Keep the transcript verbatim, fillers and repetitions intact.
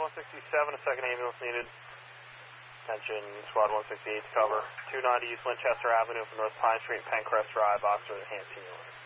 one sixty-seven, a second ambulance needed. Attention, Squad one sixty-eight to cover. two ninety East Winchester Avenue from North Pine Street, Pencrest Drive, Oxford, Hampton.